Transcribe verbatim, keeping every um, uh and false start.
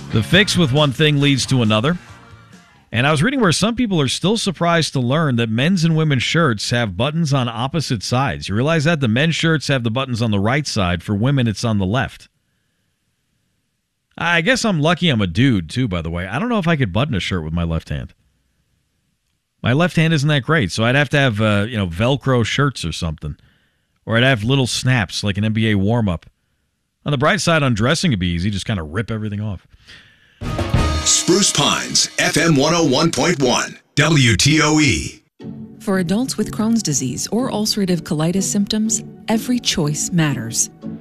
The fix with one thing leads to another. And I was reading where some people are still surprised to learn that men's and women's shirts have buttons on opposite sides. You realize that? The men's shirts have the buttons on the right side. For women, it's on the left. I guess I'm lucky I'm a dude, too, by the way. I don't know if I could button a shirt with my left hand. My left hand isn't that great, so I'd have to have, uh, you know, Velcro shirts or something. Or I'd have little snaps like an N B A warm-up. On the bright side, undressing would be easy. Just kind of rip everything off. Spruce Pines, F M one oh one point one, W T O E. For adults with Crohn's disease or ulcerative colitis symptoms, every choice matters.